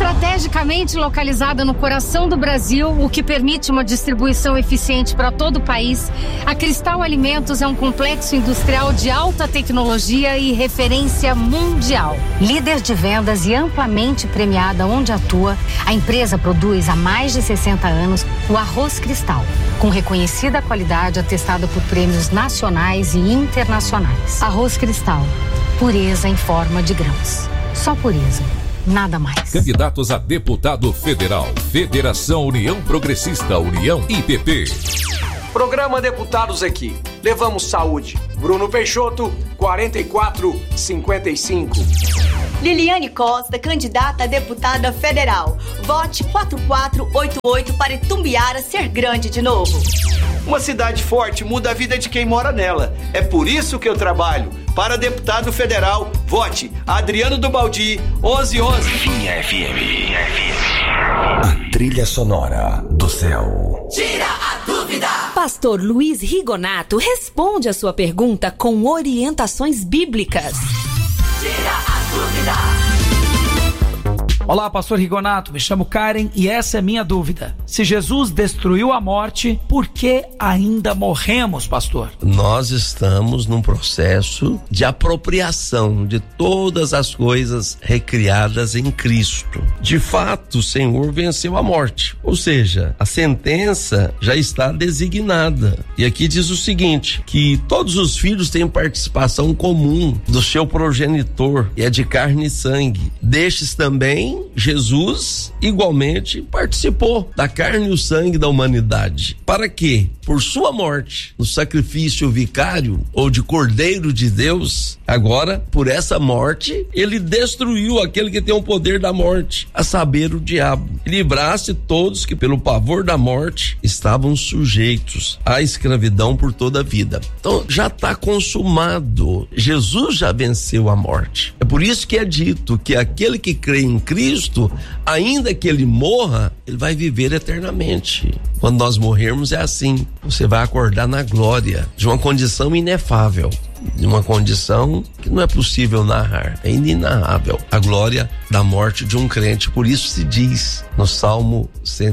Estrategicamente localizada no coração do Brasil, o que permite uma distribuição eficiente para todo o país, a Cristal Alimentos é um complexo industrial de alta tecnologia e referência mundial. Líder de vendas e amplamente premiada onde atua, a empresa produz há mais de 60 anos o arroz Cristal, com reconhecida qualidade atestada por prêmios nacionais e internacionais. Arroz Cristal, pureza em forma de grãos. Só pureza. Nada mais. Candidatos a deputado federal. Federação União Progressista, União IPP. Programa Deputados aqui. Levamos saúde. Bruno Peixoto, 4455. Liliane Costa, candidata a deputada federal. Vote 4488 para Itumbiara ser grande de novo. Uma cidade forte muda a vida de quem mora nela. É por isso que eu trabalho. Para deputado federal, vote Adriano do Baldi, 1111. Vinha FM. A trilha sonora do céu. Tira a dúvida. Pastor Luiz Rigonato responde a sua pergunta com orientações bíblicas. Tira a dúvida. Olá, pastor Rigonato, me chamo Karen e essa é minha dúvida. Se Jesus destruiu a morte, por que ainda morremos, pastor? Nós estamos num processo de apropriação de todas as coisas recriadas em Cristo. De fato, o Senhor venceu a morte, ou seja, a sentença já está designada. E aqui diz o seguinte, que todos os filhos têm participação comum do seu progenitor, e é de carne e sangue. Destes também Jesus igualmente participou da carne e o sangue da humanidade. Para que, por sua morte, no sacrifício vicário ou de Cordeiro de Deus, agora, por essa morte, ele destruiu aquele que tem o poder da morte, a saber, o diabo. E livrasse todos que, pelo pavor da morte, estavam sujeitos à escravidão por toda a vida. Então, já está consumado. Jesus já venceu a morte. É por isso que é dito que aquele que crê em Cristo, ainda que ele morra, ele vai viver eternamente. Quando nós morrermos é assim, você vai acordar na glória, de uma condição inefável, de uma condição que não é possível narrar, é inenarrável, a glória da morte de um crente. Por isso se diz no Salmo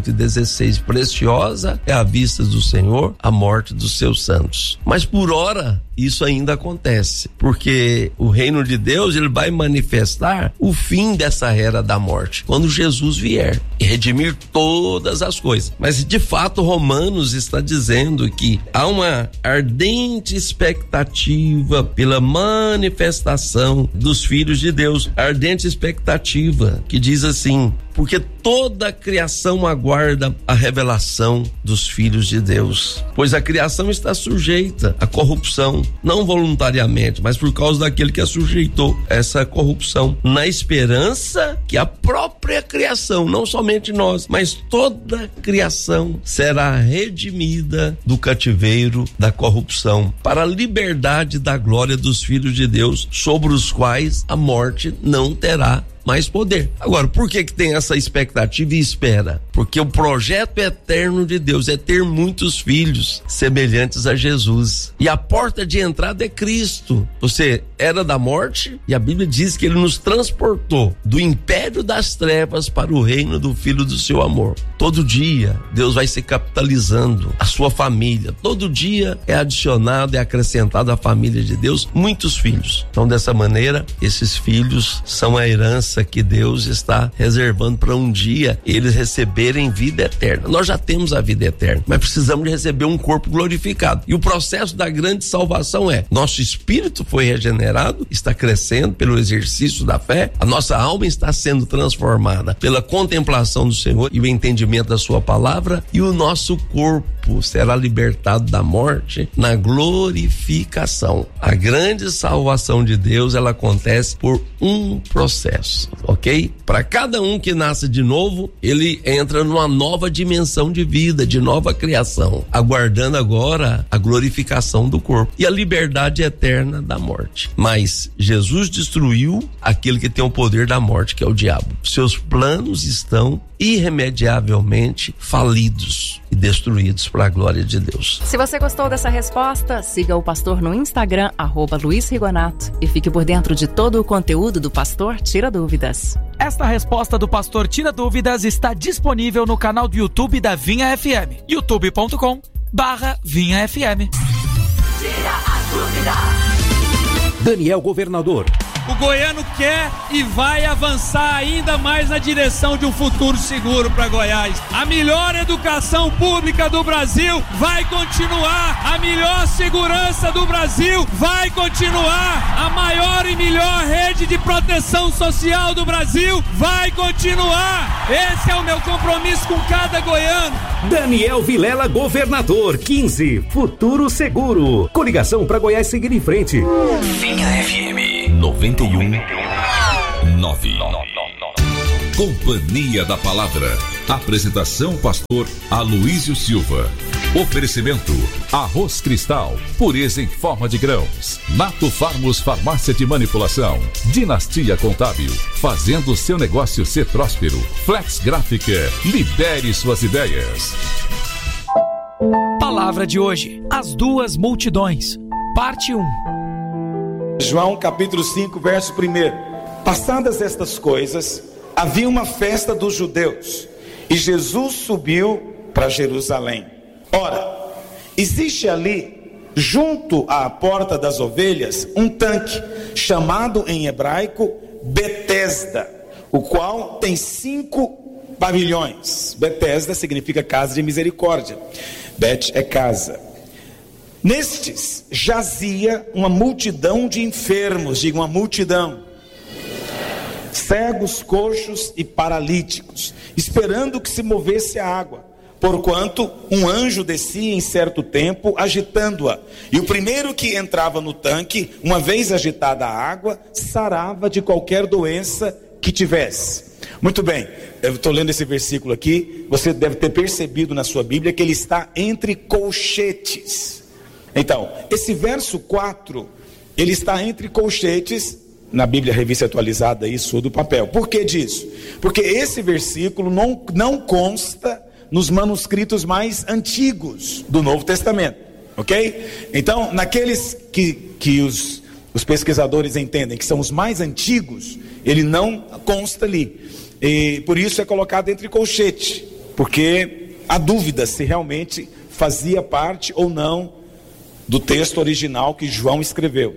116, preciosa é a vista do Senhor a morte dos seus santos. Mas por ora isso ainda acontece, porque o reino de Deus, ele vai manifestar o fim dessa era da morte, quando Jesus vier e redimir todas as coisas. Mas de fato Romanos está dizendo que há uma ardente expectativa pela manifestação dos filhos de Deus, ardente expectativa que diz assim, porque toda a criação aguarda a revelação dos filhos de Deus, pois a criação está sujeita à corrupção, não voluntariamente, mas por causa daquele que a sujeitou a essa corrupção, na esperança que a própria criação, não somente nós, mas toda a criação será redimida do cativeiro da corrupção, para a liberdade da glória dos filhos de Deus, sobre os quais a morte não terá mais poder. Agora, por que tem essa expectativa e espera? Porque o projeto eterno de Deus é ter muitos filhos semelhantes a Jesus. E a porta de entrada é Cristo. Você era da morte e a Bíblia diz que ele nos transportou do império das trevas para o reino do Filho do seu amor. Todo dia Deus vai se capitalizando a sua família. Todo dia é adicionado, é acrescentado à família de Deus muitos filhos. Então, dessa maneira, esses filhos são a herança que Deus está reservando para um dia eles receberem vida eterna. Nós já temos a vida eterna, mas precisamos de receber um corpo glorificado. E o processo da grande salvação é: nosso espírito foi regenerado, está crescendo pelo exercício da fé, a nossa alma está sendo transformada pela contemplação do Senhor e o entendimento da sua palavra, e o nosso corpo será libertado da morte na glorificação. A grande salvação de Deus, ela acontece por um processo, ok? Para cada um que nasce de novo, ele entra numa nova dimensão de vida, de nova criação, aguardando agora a glorificação do corpo e a liberdade eterna da morte. Mas Jesus destruiu aquele que tem o poder da morte, que é o diabo. Seus planos estão irremediavelmente falidos e destruídos para a glória de Deus. Se você gostou dessa resposta, siga o pastor no Instagram, @Luiz Rigonato, e fique por dentro de todo o conteúdo do Pastor Tira Dúvidas. Esta resposta do pastor Tira Dúvidas está disponível no canal do YouTube da Vinha FM, youtube.com/Vinha FM. Tira a dúvida. Daniel Governador. O goiano quer e vai avançar ainda mais na direção de um futuro seguro para Goiás. A melhor educação pública do Brasil vai continuar. A melhor segurança do Brasil vai continuar. A maior e melhor rede de proteção social do Brasil vai continuar. Esse é o meu compromisso com cada goiano. Daniel Vilela, Governador, 15, Futuro Seguro. Coligação para Goiás seguir em frente. Vinha FM 91.9. Companhia da Palavra. Apresentação pastor Aloísio Silva. Oferecimento: Arroz Cristal, pureza em forma de grãos. Nato Farmos, farmácia de manipulação. Dinastia Contábil, fazendo seu negócio ser próspero. Flex Gráfica, libere suas ideias. Palavra de hoje: as duas multidões, parte 1. João capítulo 5, verso 1. Passadas estas coisas, havia uma festa dos judeus, e Jesus subiu para Jerusalém. Ora, existe ali, junto à porta das ovelhas, um tanque, chamado em hebraico Betesda, o qual tem 5 pavilhões. Betesda significa casa de misericórdia. Bet é casa. Nestes jazia uma multidão de enfermos, diga uma multidão, cegos, coxos e paralíticos, esperando que se movesse a água, porquanto um anjo descia em certo tempo, agitando-a, e o primeiro que entrava no tanque, uma vez agitada a água, sarava de qualquer doença que tivesse. Muito bem, eu estou lendo esse versículo aqui, você deve ter percebido na sua Bíblia que ele está entre colchetes. Então, esse verso 4, ele está entre colchetes, na Bíblia Revista Atualizada, isso do papel. Por que disso? Porque esse versículo não consta nos manuscritos mais antigos do Novo Testamento, ok? Então, naqueles que os pesquisadores entendem que são os mais antigos, ele não consta ali. E por isso é colocado entre colchete, porque há dúvida se realmente fazia parte ou não do texto original que João escreveu.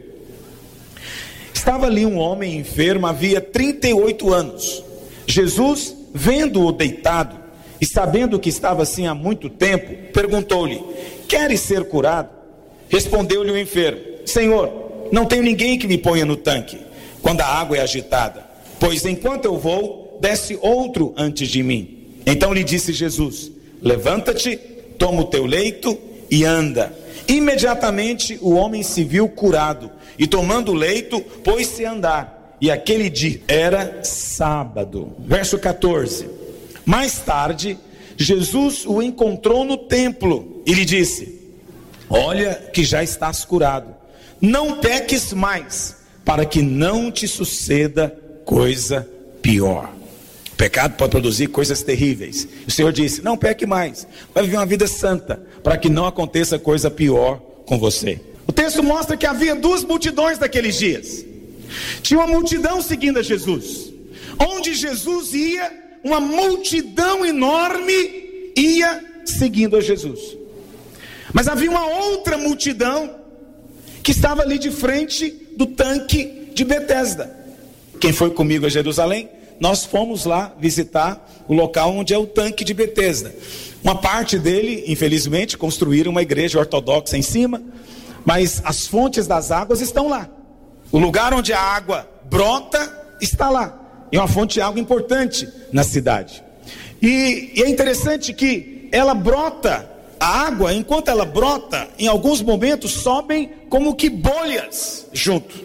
Estava ali um homem enfermo, havia 38 anos. Jesus, vendo-o deitado e sabendo que estava assim há muito tempo, perguntou-lhe: queres ser curado? Respondeu-lhe o enfermo: Senhor, não tenho ninguém que me ponha no tanque quando a água é agitada, pois enquanto eu vou, desce outro antes de mim. Então lhe disse Jesus: levanta-te, toma o teu leito e anda. Imediatamente o homem se viu curado, e tomando o leito, pôs-se a andar. E aquele dia era sábado. Verso 14. Mais tarde, Jesus o encontrou no templo e lhe disse: olha que já estás curado, não peques mais, para que não te suceda coisa pior. O pecado pode produzir coisas terríveis. O Senhor disse: não peque mais, vai viver uma vida santa, para que não aconteça coisa pior com você. O texto mostra que havia duas multidões naqueles dias. Tinha uma multidão seguindo a Jesus. Onde Jesus ia, uma multidão enorme ia seguindo a Jesus. Mas havia uma outra multidão que estava ali de frente do tanque de Betesda. Quem foi comigo a Jerusalém? Nós fomos lá visitar o local onde é o tanque de Betesda. Uma parte dele, infelizmente, construíram uma igreja ortodoxa em cima, mas as fontes das águas estão lá. O lugar onde a água brota está lá. É uma fonte de água importante na cidade. E é interessante que ela brota, a água, enquanto ela brota, em alguns momentos sobem como que bolhas junto.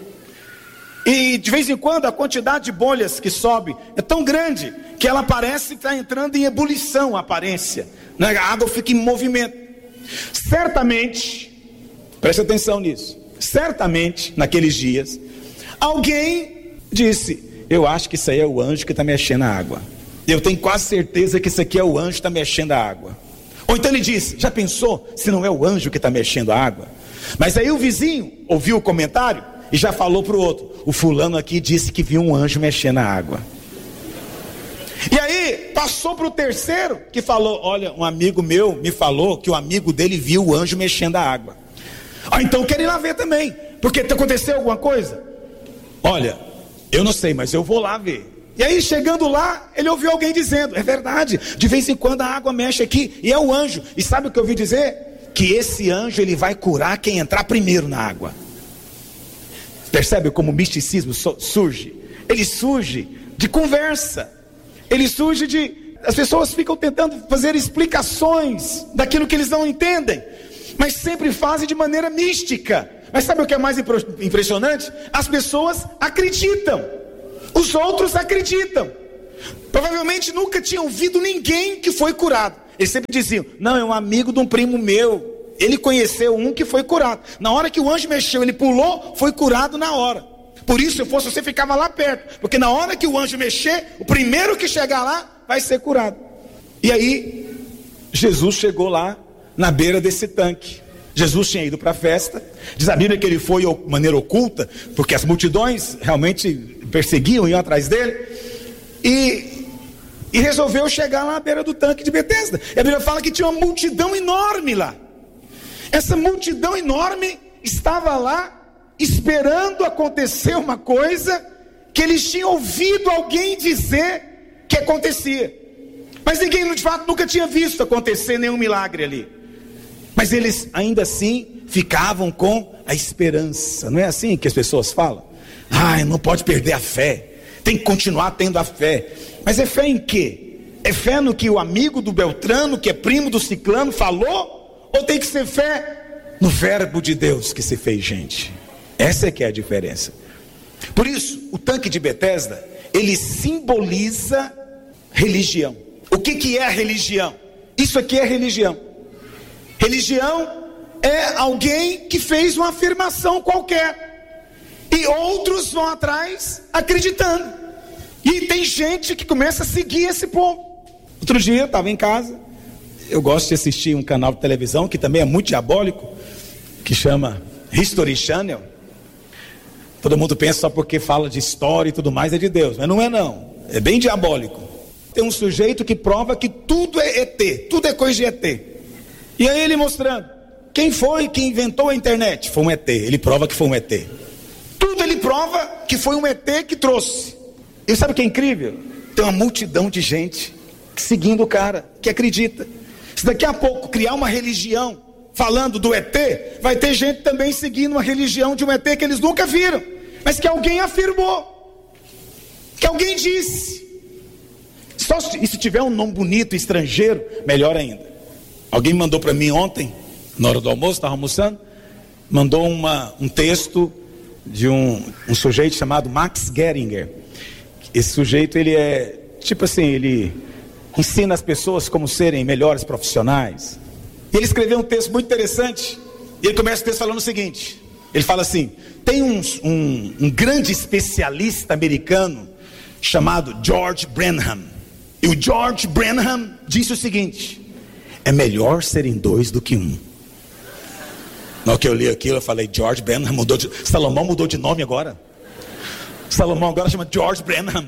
E de vez em quando a quantidade de bolhas que sobe é tão grande que ela parece estar entrando em ebulição, a aparência, né? A água fica em movimento. Certamente, preste atenção nisso, certamente naqueles dias alguém disse: eu acho que isso aí é o anjo que está mexendo a água. Eu tenho quase certeza que isso aqui é o anjo que está mexendo a água. Ou então ele disse: já pensou se não é o anjo que está mexendo a água? Mas aí o vizinho ouviu o comentário e já falou para o outro: o fulano aqui disse que viu um anjo mexendo a água. E aí passou para o terceiro, que falou: olha, um amigo meu me falou que o amigo dele viu o anjo mexendo a água. Então eu quero ir lá ver também, porque aconteceu alguma coisa. Olha, eu não sei, mas eu vou lá ver. E aí chegando lá, ele ouviu alguém dizendo: é verdade, de vez em quando a água mexe aqui, e é o anjo. E sabe o que eu ouvi dizer? Que esse anjo ele vai curar quem entrar primeiro na água. Percebe como o misticismo surge? Ele surge de conversa. Ele surge de... As pessoas ficam tentando fazer explicações daquilo que eles não entendem, mas sempre fazem de maneira mística. Mas sabe o que é mais impressionante? As pessoas acreditam. Os outros acreditam. Provavelmente nunca tinham ouvido ninguém que foi curado. Eles sempre diziam: não, é um amigo de um primo meu. Ele conheceu um que foi curado. Na hora que o anjo mexeu, ele pulou, foi curado na hora. Por isso, se eu fosse você, ficava lá perto. Porque na hora que o anjo mexer, o primeiro que chegar lá vai ser curado. E aí, Jesus chegou lá na beira desse tanque. Jesus tinha ido para a festa. Diz a Bíblia que ele foi de maneira oculta, porque as multidões realmente perseguiam, iam atrás dele. E resolveu chegar lá à beira do tanque de Betesda. E a Bíblia fala que tinha uma multidão enorme lá. Essa multidão enorme estava lá esperando acontecer uma coisa que eles tinham ouvido alguém dizer que acontecia. Mas ninguém de fato nunca tinha visto acontecer nenhum milagre ali. Mas eles ainda assim ficavam com a esperança. Não é assim que as pessoas falam? Não pode perder a fé, tem que continuar tendo a fé. Mas é fé em quê? É fé no que o amigo do Beltrano, que é primo do Ciclano, falou? Ou tem que ser fé no verbo de Deus que se fez gente? Essa é que é a diferença. Por isso, o tanque de Betesda, ele simboliza religião. O que é a religião? Isso aqui é religião. Religião é alguém que fez uma afirmação qualquer, e outros vão atrás acreditando. E tem gente que começa a seguir esse povo. Outro dia eu estava em casa. Eu gosto de assistir um canal de televisão que também é muito diabólico, que chama History Channel. Todo mundo pensa só porque fala de história e tudo mais é de Deus, mas não é não, é bem diabólico. Tem um sujeito que prova que tudo é ET, tudo é coisa de ET. E aí ele mostrando, quem foi que inventou a internet? Foi um ET, ele prova que foi um ET. Tudo ele prova que foi um ET que trouxe. E sabe o que é incrível? Tem uma multidão de gente seguindo o cara, que acredita. Se daqui a pouco criar uma religião falando do ET, vai ter gente também seguindo uma religião de um ET que eles nunca viram, mas que alguém afirmou, que alguém disse. E se tiver um nome bonito, estrangeiro, melhor ainda. Alguém mandou para mim ontem, na hora do almoço, estava almoçando, mandou um texto de um sujeito chamado Max Geringer. Esse sujeito, ele é, tipo assim, ele ensina as pessoas como serem melhores profissionais. E ele escreveu um texto muito interessante, e ele começa o texto falando o seguinte, ele fala assim: tem um grande especialista americano chamado George Brenham, e o George Brenham disse o seguinte: é melhor serem dois do que um. Na hora que eu li aquilo, eu falei: George Brenham Salomão mudou de nome agora. Salomão agora chama George Brenham.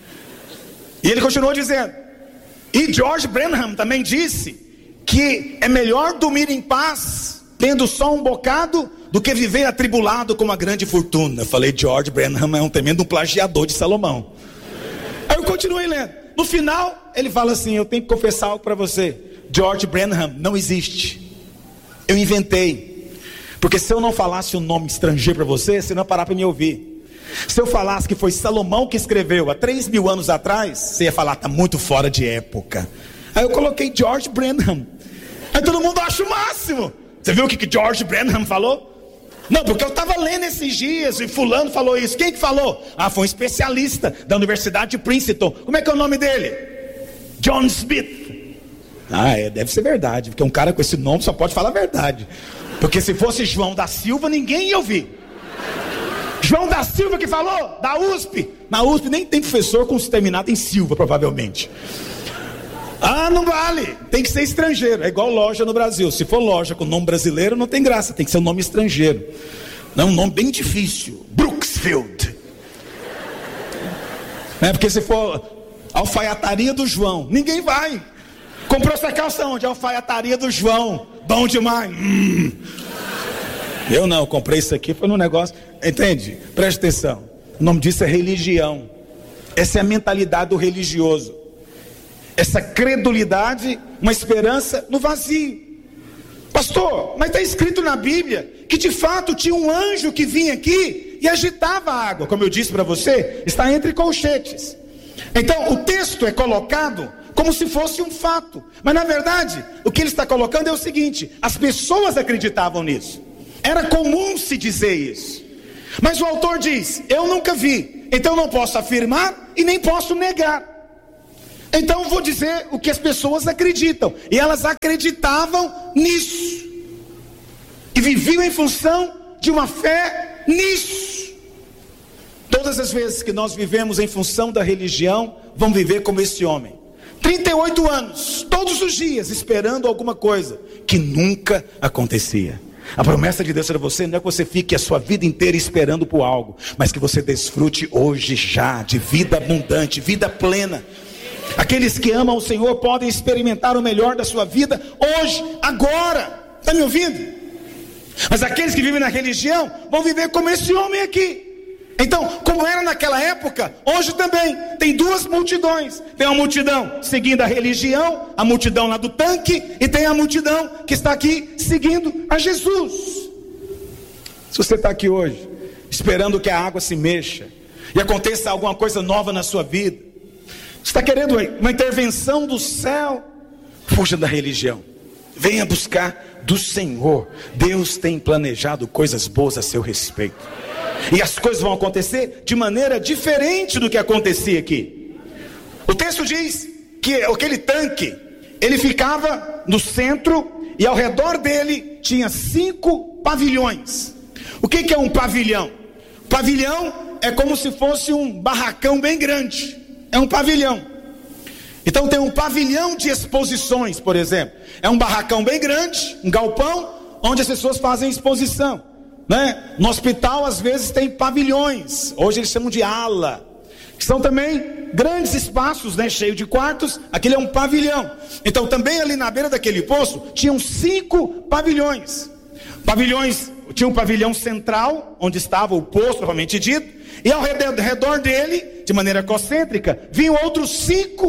E ele continuou dizendo, e George Brenham também disse que é melhor dormir em paz, tendo só um bocado, do que viver atribulado com uma grande fortuna. Eu falei: George Brenham é um tremendo plagiador de Salomão. Aí eu continuei lendo. No final, ele fala assim: eu tenho que confessar algo para você. George Brenham não existe. Eu inventei. Porque se eu não falasse um nome estrangeiro para você, você não ia parar para me ouvir. Se eu falasse que foi Salomão que escreveu há 3.000 anos atrás, você ia falar: está muito fora de época. Aí eu coloquei George Brenham. Aí todo mundo acha o máximo. Você viu o que George Brenham falou? Não, porque eu estava lendo esses dias e fulano falou isso. Quem que falou? Foi um especialista da Universidade de Princeton. Como é que é o nome dele? John Smith. Deve ser verdade, porque um cara com esse nome só pode falar a verdade. Porque se fosse João da Silva, ninguém ia ouvir. João da Silva que falou? Da USP. Na USP nem tem professor com terminado em Silva, provavelmente. Não vale, tem que ser estrangeiro. É igual loja no Brasil. Se for loja com nome brasileiro, não tem graça, tem que ser um nome estrangeiro. Não, um nome bem difícil. Brooksfield. Porque se for Alfaiataria do João. Ninguém vai. Comprou essa calça onde? Alfaiataria do João. Bom demais. Eu não, comprei isso aqui, foi num negócio. Entende? Preste atenção. O nome disso é religião. Essa é a mentalidade do religioso. Essa credulidade, uma esperança no vazio. Pastor, mas está escrito na Bíblia que de fato tinha um anjo que vinha aqui e agitava a água. Como eu disse para você, está entre colchetes. Então o texto é colocado como se fosse um fato. Mas na verdade, o que ele está colocando é o seguinte: as pessoas acreditavam nisso. Era comum se dizer isso. Mas o autor diz, eu nunca vi, então não posso afirmar e nem posso negar. Então eu vou dizer o que as pessoas acreditam. E elas acreditavam nisso. E viviam em função de uma fé nisso. Todas as vezes que nós vivemos em função da religião, vamos viver como esse homem. 38 anos, todos os dias, esperando alguma coisa que nunca acontecia. A promessa de Deus para você não é que você fique a sua vida inteira esperando por algo, mas que você desfrute hoje já de vida abundante, vida plena. Aqueles que amam o Senhor podem experimentar o melhor da sua vida hoje, agora. Está me ouvindo? Mas aqueles que vivem na religião vão viver como esse homem aqui. Então, como era naquela época, hoje também tem duas multidões. Tem uma multidão seguindo a religião, a multidão lá do tanque, e tem a multidão que está aqui seguindo a Jesus. Se você está aqui hoje esperando que a água se mexa e aconteça alguma coisa nova na sua vida, você está querendo uma intervenção do céu, fuja da religião, venha buscar do Senhor. Deus tem planejado coisas boas a seu respeito, e as coisas vão acontecer de maneira diferente do que acontecia aqui. O texto diz que aquele tanque, ele ficava no centro, e ao redor dele tinha 5 pavilhões. O que é um pavilhão? Pavilhão é como se fosse um barracão bem grande. É um pavilhão. Então tem um pavilhão de exposições, por exemplo. É um barracão bem grande, um galpão, onde as pessoas fazem exposição, né? No hospital às vezes tem pavilhões, hoje eles chamam de ala, que são também grandes espaços, né? Cheio de quartos. Aquele é um pavilhão. Então também ali na beira daquele poço tinham 5 pavilhões. Tinha um pavilhão central, onde estava o poço propriamente dito, e ao redor dele, de maneira concêntrica, vinham outros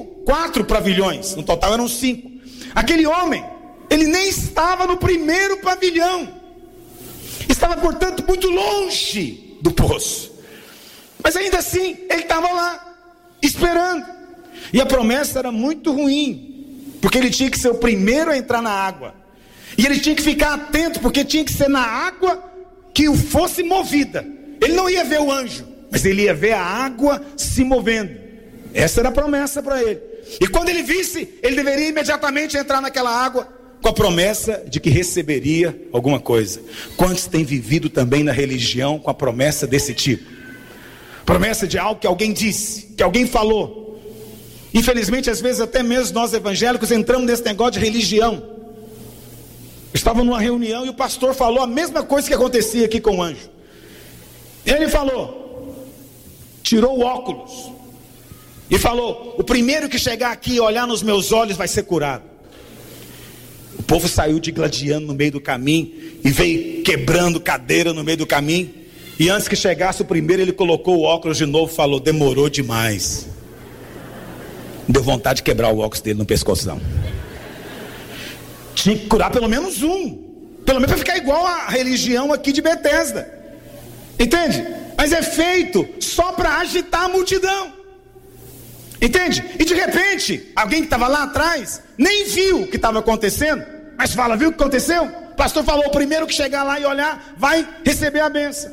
4 pavilhões. No total eram 5. Aquele homem, ele nem estava no primeiro pavilhão, estava portanto muito longe do poço, mas ainda assim ele estava lá esperando. E a promessa era muito ruim, porque ele tinha que ser o primeiro a entrar na água, e ele tinha que ficar atento, porque tinha que ser na água que o fosse movida. Ele não ia ver o anjo, mas ele ia ver a água se movendo. Essa era a promessa para ele. E quando ele visse, ele deveria imediatamente entrar naquela água, com a promessa de que receberia alguma coisa. Quantos têm vivido também na religião com a promessa desse tipo? Promessa de algo que alguém disse, que alguém falou. Infelizmente, às vezes até mesmo nós evangélicos entramos nesse negócio de religião. Eu estava numa reunião e o pastor falou a mesma coisa que acontecia aqui com o anjo. Ele falou, tirou o óculos e falou: o primeiro que chegar aqui e olhar nos meus olhos vai ser curado. O povo saiu digladiando no meio do caminho e veio quebrando cadeira no meio do caminho. E antes que chegasse o primeiro, ele colocou o óculos de novo e falou: demorou demais. Deu vontade de quebrar o óculos dele no pescoção. Tinha que curar pelo menos um, pelo menos para ficar igual a religião aqui de Betesda. Entende? Mas é feito só para agitar a multidão. Entende? E de repente, alguém que estava lá atrás nem viu o que estava acontecendo, mas fala: viu o que aconteceu? O pastor falou: o primeiro que chegar lá e olhar vai receber a bênção.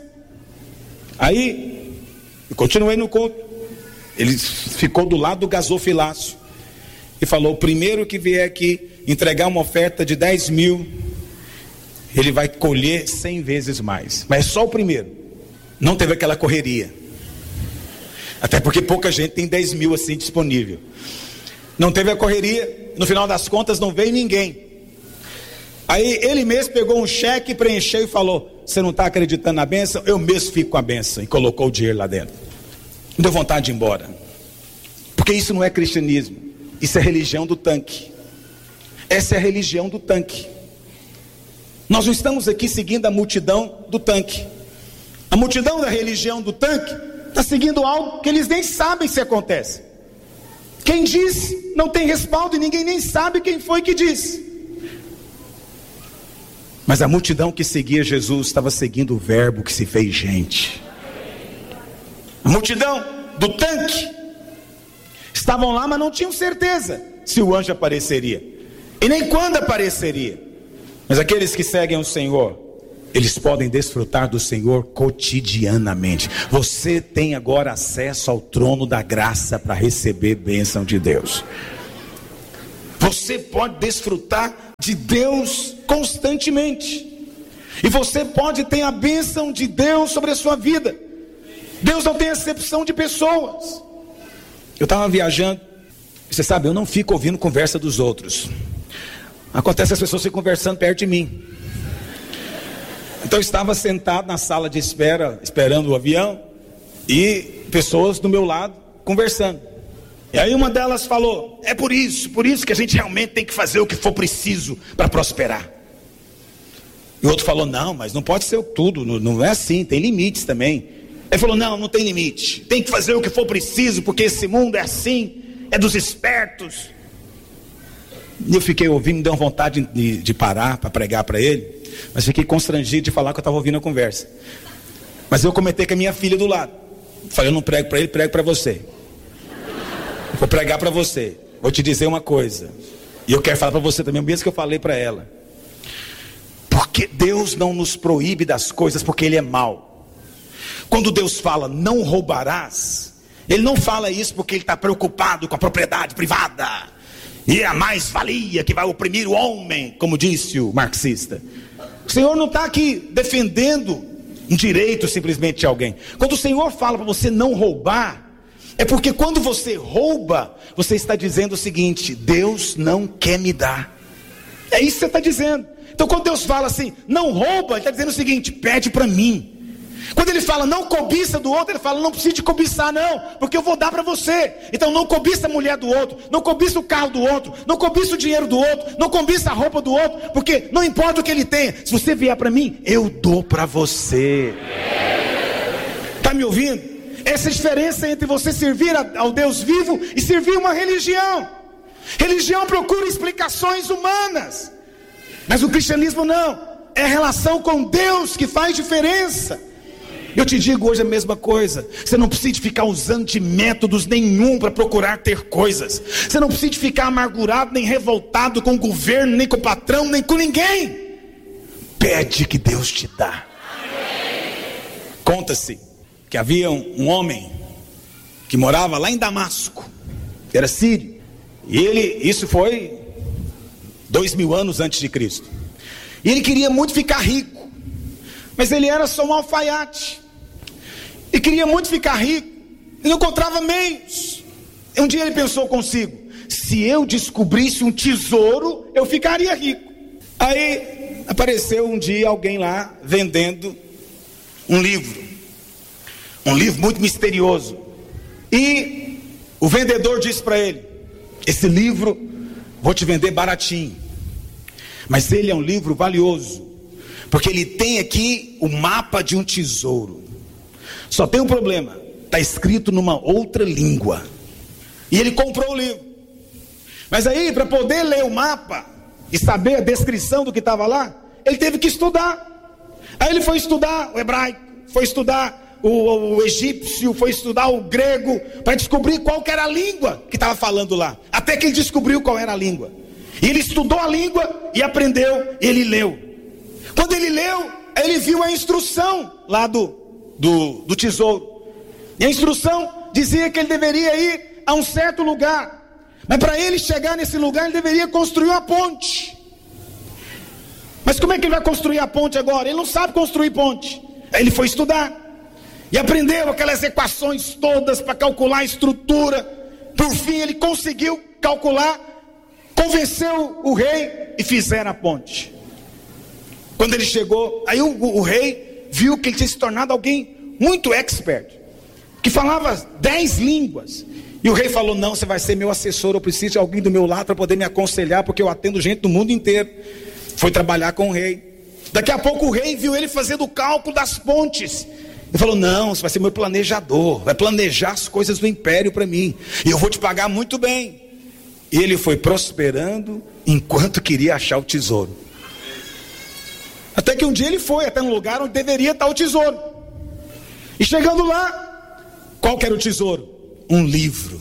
Aí eu continuei no culto. Ele ficou do lado do gasofilácio e falou: o primeiro que vier aqui entregar uma oferta de 10 mil, ele vai colher 100 vezes mais. Mas só o primeiro. Não teve aquela correria, até porque pouca gente tem 10 mil assim disponível. Não teve a correria. No final das contas não veio ninguém. Aí ele mesmo pegou um cheque, preencheu e falou: você não está acreditando na bênção? Eu mesmo fico com a bênção. E colocou o dinheiro lá dentro. Não deu vontade de ir embora. Porque isso não é cristianismo, isso é religião do tanque. Essa é a religião do tanque. Nós não estamos aqui seguindo a multidão do tanque. A multidão da religião do tanque está seguindo algo que eles nem sabem se acontece. Quem disse não tem respaldo e ninguém nem sabe quem foi que disse. Mas a multidão que seguia Jesus estava seguindo o verbo que se fez gente. A multidão do tanque estavam lá, mas não tinham certeza se o anjo apareceria e nem quando apareceria. Mas aqueles que seguem o Senhor, eles podem desfrutar do Senhor cotidianamente. Você tem agora acesso ao trono da graça para receber bênção de Deus. Você pode desfrutar de Deus constantemente. E você pode ter a bênção de Deus sobre a sua vida. Deus não tem acepção de pessoas. Eu estava viajando. Você sabe, eu não fico ouvindo conversa dos outros. Acontece que as pessoas ficam conversando perto de mim. Então eu estava sentado na sala de espera, esperando o avião, e pessoas do meu lado conversando. E aí uma delas falou: é por isso que a gente realmente tem que fazer o que for preciso para prosperar. E o outro falou: não, mas não pode ser tudo, não é assim, tem limites também. Ele falou: não tem limite, tem que fazer o que for preciso, porque esse mundo é assim, é dos espertos. E eu fiquei ouvindo, me deu vontade de parar para pregar para ele, mas fiquei constrangido de falar que eu estava ouvindo a conversa. Mas eu comentei com a minha filha do lado. Falei: eu não prego para ele, prego para você. Vou pregar para você. Vou te dizer uma coisa, e eu quero falar para você também, o mesmo que eu falei para ela. Porque Deus não nos proíbe das coisas porque Ele é mau. Quando Deus fala não roubarás, Ele não fala isso porque Ele está preocupado com a propriedade privada e a mais-valia que vai oprimir o homem, como disse o marxista. O Senhor não está aqui defendendo um direito simplesmente de alguém. Quando o Senhor fala para você não roubar, é porque quando você rouba, você está dizendo o seguinte: Deus não quer me dar. É isso que você está dizendo. Então quando Deus fala assim, não rouba, Ele está dizendo o seguinte: pede para mim. Quando Ele fala não cobiça do outro, Ele fala não precisa de cobiçar não, porque eu vou dar para você. Então não cobiça a mulher do outro, não cobiça o carro do outro, não cobiça o dinheiro do outro, não cobiça a roupa do outro, porque não importa o que ele tenha, se você vier para mim, eu dou para você. Está me ouvindo? Essa é a diferença entre você servir ao Deus vivo e servir uma religião. Religião procura explicações humanas, mas o cristianismo não. É a relação com Deus que faz diferença. Eu te digo hoje a mesma coisa. Você não precisa ficar usando de métodos nenhum para procurar ter coisas. Você não precisa ficar amargurado, nem revoltado com o governo, nem com o patrão, nem com ninguém. Pede que Deus te dá. Conta-se que havia um homem que morava lá em Damasco, que era sírio. E isso foi 2000 anos antes de Cristo. E ele queria muito ficar rico, mas ele era só um alfaiate. E queria muito ficar rico, e não encontrava meios. Um dia ele pensou consigo: se eu descobrisse um tesouro, eu ficaria rico. Aí apareceu um dia alguém lá vendendo um livro muito misterioso. E o vendedor disse para ele: esse livro vou te vender baratinho, mas ele é um livro valioso, porque ele tem aqui o mapa de um tesouro. Só tem um problema: está escrito numa outra língua. E ele comprou o livro. Mas aí, para poder ler o mapa e saber a descrição do que estava lá, ele teve que estudar. Aí ele foi estudar o hebraico, foi estudar o egípcio, foi estudar o grego, para descobrir qual que era a língua que estava falando lá. Até que ele descobriu qual era a língua. E ele estudou a língua e aprendeu, ele leu. Quando ele leu, ele viu a instrução lá do tesouro. E a instrução dizia que ele deveria ir a um certo lugar. Mas para ele chegar nesse lugar, ele deveria construir uma ponte. Mas como é que ele vai construir a ponte agora? Ele não sabe construir ponte. Aí ele foi estudar e aprendeu aquelas equações todas para calcular a estrutura. Por fim ele conseguiu calcular, convenceu o rei e fizeram a ponte. Quando ele chegou, aí o rei viu que ele tinha se tornado alguém muito expert, que falava 10 línguas. E o rei falou: não, você vai ser meu assessor, eu preciso de alguém do meu lado para poder me aconselhar, porque eu atendo gente do mundo inteiro. Foi trabalhar com o rei. Daqui a pouco o rei viu ele fazendo o cálculo das pontes. Ele falou: não, você vai ser meu planejador, vai planejar as coisas do império para mim, e eu vou te pagar muito bem. E ele foi prosperando enquanto queria achar o tesouro. Até que um dia ele foi até um lugar onde deveria estar o tesouro. E chegando lá, qual que era o tesouro? Um livro.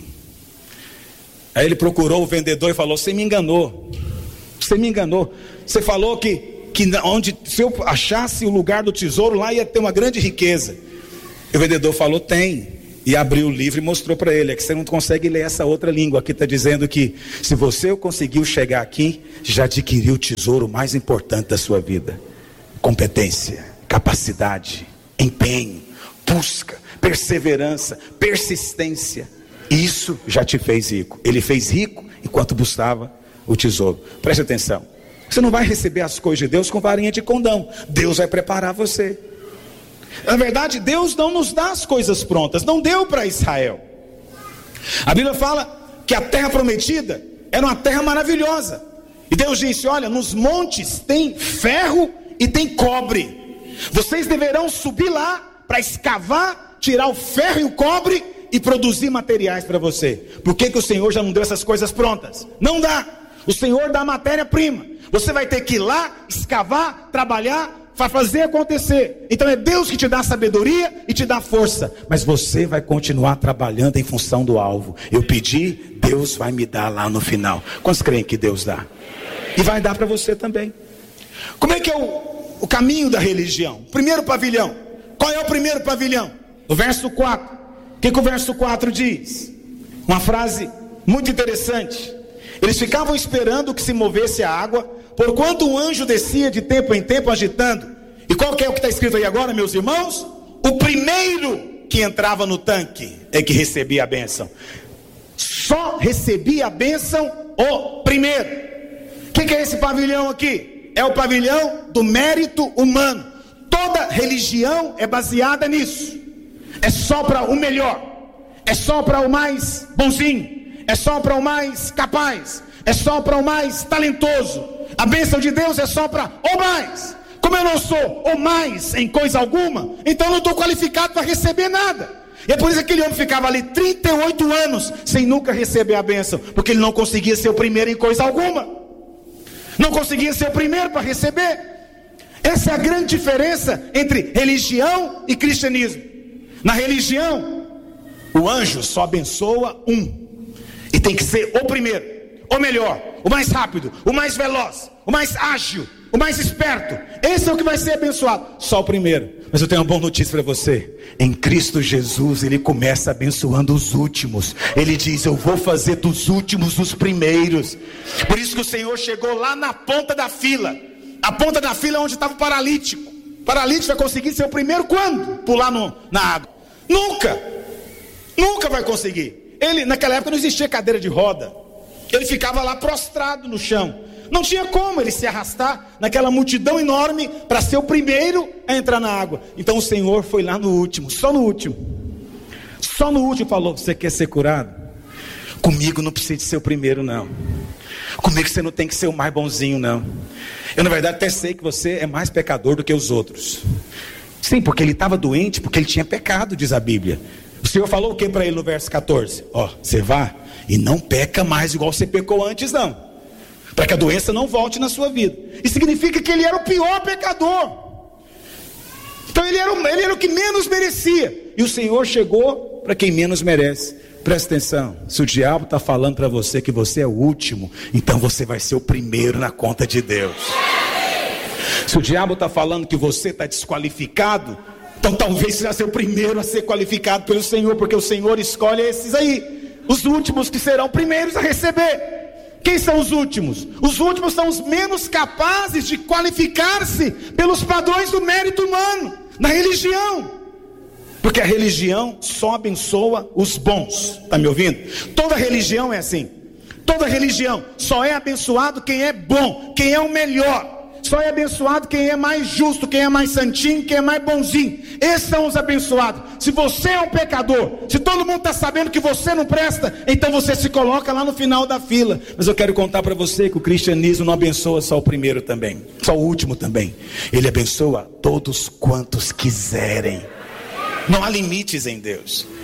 Aí ele procurou o vendedor e falou: você me enganou. Você me enganou. Você falou que onde, se eu achasse o lugar do tesouro, lá ia ter uma grande riqueza. E o vendedor falou: tem. E abriu o livro e mostrou para ele: é que você não consegue ler essa outra língua. Aqui está dizendo que se você conseguiu chegar aqui, já adquiriu o tesouro mais importante da sua vida. Competência, capacidade, empenho, busca, perseverança, persistência. Isso já te fez rico. Ele fez rico enquanto buscava o tesouro. Preste atenção. Você não vai receber as coisas de Deus com varinha de condão. Deus vai preparar você. Na verdade, Deus não nos dá as coisas prontas. Não deu para Israel. A Bíblia fala que a terra prometida era uma terra maravilhosa. E Deus disse: olha, nos montes tem ferro e tem cobre. Vocês deverão subir lá para escavar, tirar o ferro e o cobre e produzir materiais para você. Por que o Senhor já não deu essas coisas prontas? Não dá. O Senhor dá matéria-prima. Você vai ter que ir lá, escavar, trabalhar, para fazer acontecer. Então é Deus que te dá sabedoria e te dá força. Mas você vai continuar trabalhando em função do alvo. Eu pedi, Deus vai me dar lá no final. Quantos creem que Deus dá? E vai dar para você também. Como é que é o caminho da religião? Primeiro pavilhão. Qual é o primeiro pavilhão? O verso 4. O que o verso 4 diz? Uma frase muito interessante. Eles ficavam esperando que se movesse a água, porquanto um anjo descia de tempo em tempo agitando. E qual que é o que está escrito aí agora, meus irmãos? O primeiro que entrava no tanque é que recebia a bênção. Só recebia a bênção o primeiro. O que é esse pavilhão aqui? É o pavilhão do mérito humano. Toda religião é baseada nisso. É só para o melhor. É só para o mais bonzinho. É só para o mais capaz. É só para o mais talentoso. A bênção de Deus é só para o mais. Como eu não sou o mais em coisa alguma, então eu não estou qualificado para receber nada. E é por isso que aquele homem ficava ali 38 anos sem nunca receber a bênção, porque ele não conseguia ser o primeiro em coisa alguma. Não conseguia ser o primeiro para receber. Essa é a grande diferença entre religião e cristianismo. Na religião, o anjo só abençoa um. E tem que ser o primeiro, o melhor, o mais rápido, o mais veloz, o mais ágil, o mais esperto. Esse é o que vai ser abençoado. Só o primeiro. Mas eu tenho uma boa notícia para você. Em Cristo Jesus, Ele começa abençoando os últimos. Ele diz: eu vou fazer dos últimos os primeiros. Por isso que o Senhor chegou lá na ponta da fila. A ponta da fila é onde estava o paralítico. O paralítico vai conseguir ser o primeiro quando? Pular na água. Nunca vai conseguir. Ele, naquela época não existia cadeira de roda. Ele ficava lá prostrado no chão. Não tinha como ele se arrastar naquela multidão enorme para ser o primeiro a entrar na água. Então o Senhor foi lá no último, só no último falou: você quer ser curado? Comigo não precisa de ser o primeiro, não. Comigo você não tem que ser o mais bonzinho, não. Eu na verdade até sei que você é mais pecador do que os outros. Sim, porque ele estava doente, porque ele tinha pecado, diz a Bíblia. O Senhor falou o que para ele no verso 14? Você vá e não peca mais igual você pecou antes, não. Para que a doença não volte na sua vida. Isso significa que ele era o pior pecador. Então ele era o que menos merecia. E o Senhor chegou para quem menos merece. Presta atenção. Se o diabo está falando para você que você é o último, então você vai ser o primeiro na conta de Deus. Se o diabo está falando que você está desqualificado, então talvez você vai ser o primeiro a ser qualificado pelo Senhor, porque o Senhor escolhe esses aí, os últimos que serão primeiros a receber. Quem são os últimos? Os últimos são os menos capazes de qualificar-se pelos padrões do mérito humano, na religião. Porque a religião só abençoa os bons. Está me ouvindo? Toda religião é assim. Toda religião só é abençoado quem é bom, quem é o melhor. Só é abençoado quem é mais justo, quem é mais santinho, quem é mais bonzinho. Esses são os abençoados. Se você é um pecador, se todo mundo está sabendo que você não presta, então você se coloca lá no final da fila. Mas eu quero contar para você que o cristianismo não abençoa só o primeiro também, só o último também. Ele abençoa todos quantos quiserem. Não há limites em Deus.